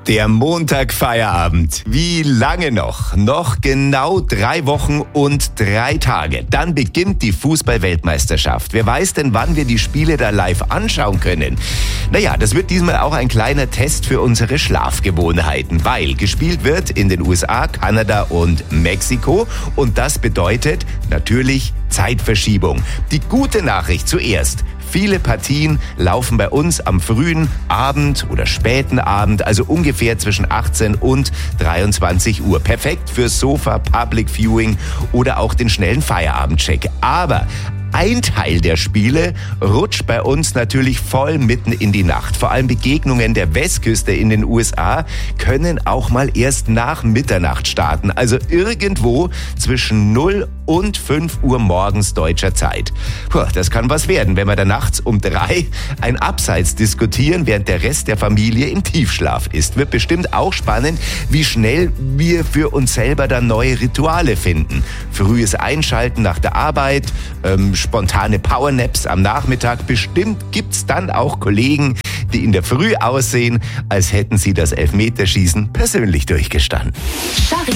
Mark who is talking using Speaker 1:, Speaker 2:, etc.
Speaker 1: Der Montag-Feierabend. Wie lange noch? Noch genau 3 Wochen und 3 Tage. Dann beginnt die Fußball-Weltmeisterschaft. Wer weiß denn, wann wir die Spiele da live anschauen können? Naja, das wird diesmal auch ein kleiner Test für unsere Schlafgewohnheiten, weil gespielt wird in den USA, Kanada und Mexiko. Und das bedeutet natürlich Zeitverschiebung. Die gute Nachricht zuerst. Viele Partien laufen bei uns am frühen Abend oder späten Abend, also ungefähr zwischen 18 und 23 Uhr. Perfekt fürs Sofa, Public Viewing oder auch den schnellen Feierabendcheck. Aber ein Teil der Spiele rutscht bei uns natürlich voll mitten in die Nacht. Vor allem Begegnungen der Westküste in den USA können auch mal erst nach Mitternacht starten. Also irgendwo zwischen 0 und 5 Uhr morgens deutscher Zeit. Das kann was werden, wenn wir dann nachts um 3 ein Abseits diskutieren, während der Rest der Familie im Tiefschlaf ist. Wird bestimmt auch spannend, wie schnell wir für uns selber dann neue Rituale finden. Frühes Einschalten nach der Arbeit, spontane Powernaps am Nachmittag. Bestimmt gibt's dann auch Kollegen, die in der Früh aussehen, als hätten sie das Elfmeterschießen persönlich durchgestanden.
Speaker 2: Charity